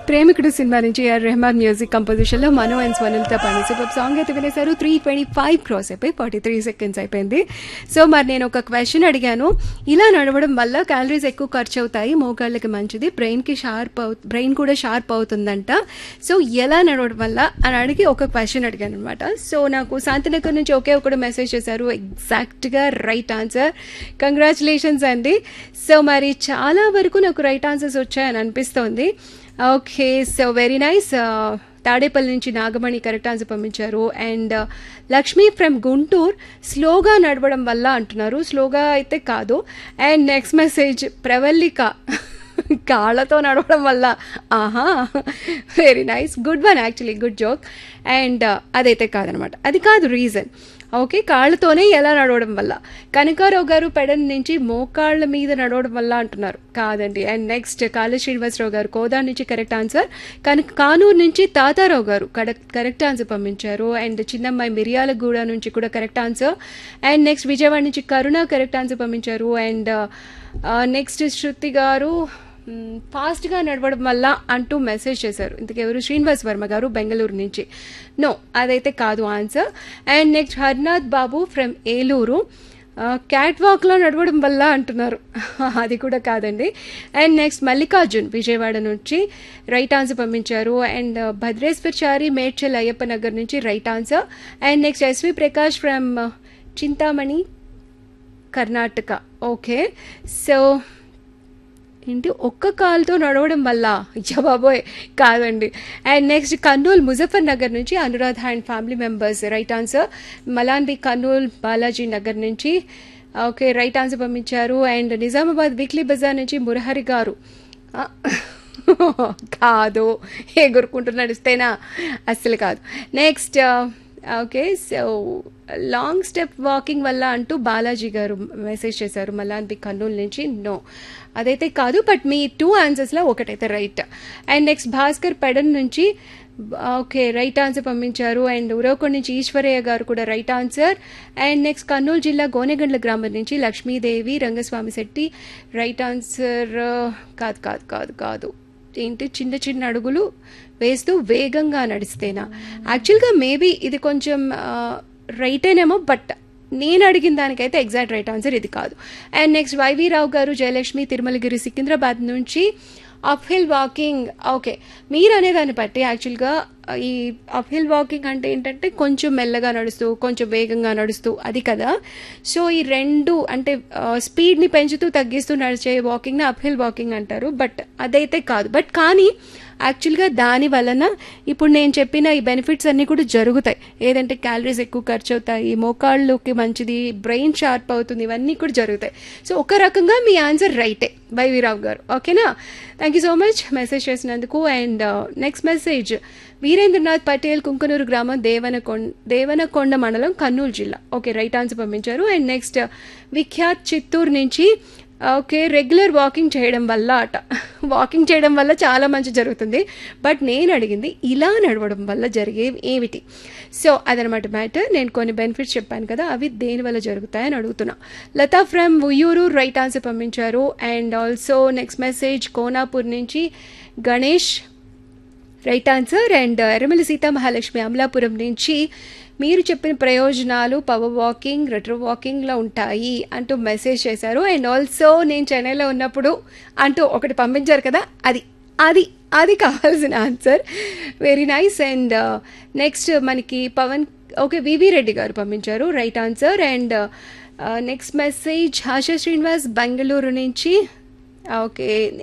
ప్రేమికుడు cinema నుంచి are Rahman music composition లో మనో and స్వనిల్తో పాటు సూపర్ సాంగ్ అయితే వినేశారు. 3:25 క్రాస్ అయిపోయి 43 సెకండ్స్ అయిపోయింది. సో మరి నేను ఒక క్వశ్చన్ అడిగాను, ఇలా నడవడం వల్ల క్యాలరీస్ ఎక్కువ ఖర్చు అవుతాయి, మోకాళ్ళకి మంచిది, బ్రెయిన్ కూడా షార్ప్ అవుతుందంట. సో ఎలా నడవడం వల్ల అని అడిగి ఒక క్వశ్చన్ అడిగాను అనమాట. సో నాకు శాంతినగర్ నుంచి ఒకే ఒకడు మెసేజ్ చేశారు, ఎగ్జాక్ట్ గా రైట్ ఆన్సర్. కంగ్రాచులేషన్స్ అండి. సో మరి చాలా వరకు నాకు రైట్ ఆన్సర్స్ వచ్చాయని అనిపిస్తోంది. Okay, so very nice. Tadepalli నుంచి నాగమణి కరెక్ట్ ఆన్సర్ పంపించారు. అండ్ లక్ష్మి ఫ్రమ్ గుంటూరు, స్లోగా నడవడం వల్ల అంటున్నారు. స్లోగా అయితే కాదు. అండ్ నెక్స్ట్ మెసేజ్ ప్రవల్లిక, కాళ్ళతో నడవడం వల్ల. ఆహా, very nice, good one actually, good joke. And అదైతే కాదనమాట, అది కాదు రీజన్. ఓకే, కాళ్ళతోనే ఎలా నడవడం వల్ల. కనకారావు గారు పెడన్ నుంచి మోకాళ్ళ మీద నడవడం వల్ల అంటున్నారు, కాదండి. అండ్ నెక్స్ట్ కాళీ శ్రీనివాసరావు గారు కోదా నుంచి కరెక్ట్ ఆన్సర్. కానూరు నుంచి తాతారావు గారు కరెక్ట్ ఆన్సర్ పంపించారు. అండ్ చిన్నమ్మాయి మిర్యాలగూడ నుంచి కూడా correct answer. And next Vijayawada నుంచి కరుణ కరెక్ట్ ఆన్సర్ పంపించారు. అండ్ నెక్స్ట్ శృతి గారు ఫాస్ట్గా నడవడం వల్ల అంటూ మెసేజ్ చేశారు. ఇంతకెవరు? శ్రీనివాస్ వర్మ గారు బెంగళూరు నుంచి. నో, అదైతే కాదు answer. And next Harnath Babu from Eluru, cat వాక్లో నడవడం వల్ల అంటున్నారు, అది కూడా కాదండి. అండ్ నెక్స్ట్ మల్లికార్జున్ విజయవాడ నుంచి రైట్ ఆన్సర్ పంపించారు. అండ్ భద్రేశ్వర్ చారి మేడ్చల్ అయ్యప్ప నగర్ నుంచి right answer. And next SV Prakash from Chintamani Karnataka. Okay, so ఏంటి ఒక్క కాలుతో నడవడం వల్ల? అయ్యా బాబోయ్, కాదండి. అండ్ నెక్స్ట్ కర్నూలు ముజఫర్ నగర్ నుంచి Anuradha and family members right answer. Malanbi Kurnool Balaji Nagar నుంచి ఓకే రైట్ ఆన్సర్ పంపించారు. అండ్ నిజామాబాద్ వీక్లీ బజార్ నుంచి మురహరి గారు, కాదు, ఎగురుకుంటూ నడిస్తేనా? అస్సలు కాదు. Next okay, so long step walking వల్ల అంటూ బాలాజీ గారు మెసేజ్ చేశారు మలాన్బి కర్నూలు నుంచి. నో, అదైతే కాదు. బట్ మీ 2 ఆన్సర్స్లో ఒకటైతే right. And next Bhaskar Pedana నుంచి ఓకే రైట్ ఆన్సర్ పంపించారు. అండ్ ఉరవకొండ నుంచి ఈశ్వరయ్య గారు కూడా right answer. And next Kurnool జిల్లా గోనెగండ్ల గ్రామం నుంచి లక్ష్మీదేవి రంగస్వామి శెట్టి రైట్ ఆన్సర్. కాదు కాదు కాదు కాదు ఏంటి, చిన్న చిన్న అడుగులు వేస్తూ వేగంగా నడిస్తేనా? యాక్చువల్గా మేబీ ఇది కొంచెం రైటేనేమో, బట్ నేను అడిగిన దానికైతే ఎగ్జాక్ట్ రైట్ ఆన్సర్ ఇది కాదు. అండ్ నెక్స్ట్ వైవి రావు గారు జయలక్ష్మి తిరుమలగిరి సికింద్రాబాద్ నుంచి అప్ హిల్ వాకింగ్. ఓకే, మీరు అనేదాన్ని బట్టి యాక్చువల్గా ఈ అప్ హిల్ వాకింగ్ అంటే ఏంటంటే కొంచెం మెల్లగా నడుస్తూ కొంచెం వేగంగా నడుస్తూ, అది కదా. సో ఈ రెండు అంటే స్పీడ్ని పెంచుతూ తగ్గిస్తూ నడిచే వాకింగ్ని అప్ హిల్ వాకింగ్ అంటారు. బట్ అదైతే కాదు. బట్ కానీ యాక్చువల్గా దాని వలన ఇప్పుడు నేను చెప్పిన ఈ బెనిఫిట్స్ అన్నీ కూడా జరుగుతాయి. ఏదంటే క్యాలరీస్ ఎక్కువ ఖర్చు అవుతాయి, మోకాళ్ళకి మంచిది, బ్రెయిన్ షార్ప్ అవుతుంది, ఇవన్నీ కూడా జరుగుతాయి. సో ఒక రకంగా మీ ఆన్సర్ రైటే వైవీరావు గారు. ఓకేనా? Thank you so much message చేసినందుకు. And next message Veerendranath Patel Kunkanur గ్రామం దేవనకొండ మండలం కర్నూలు జిల్లా. ఓకే రైట్ ఆన్సర్ పంపించారు. అండ్ నెక్స్ట్ విఖ్యాత్ చిత్తూరు నుంచి ఓకే రెగ్యులర్ వాకింగ్ చేయడం వల్ల అట. వాకింగ్ చేయడం వల్ల చాలా మంచి జరుగుతుంది, బట్ నేను అడిగింది ఇలా నడవడం వల్ల జరిగే ఏమిటి. సో అదనమాట మ్యాటర్. నేను కొన్ని బెనిఫిట్స్ చెప్పాను కదా, అవి దేని వల్ల జరుగుతాయని అడుగుతున్నా. Lata from Uyyuru right answer పంపించారు. And also next message Konapur నుంచి Ganesh right answer. And Erramalli Sitamahalakshmi Amalapuram నుంచి మీరు చెప్పిన ప్రయోజనాలు పవర్ వాకింగ్ రెట్రో వాకింగ్లో ఉంటాయి అంటూ మెసేజ్ చేశారు. అండ్ ఆల్సో నేను చెన్నైలో ఉన్నప్పుడు అంటూ ఒకటి పంపించారు కదా, అది అది అది కావాల్సిన answer. Very nice. And next మనకి పవన్ ఓకే వివి రెడ్డి గారు పంపించారు right answer. And next message ASHA Srinivas Bengaluru నుంచి ఓకే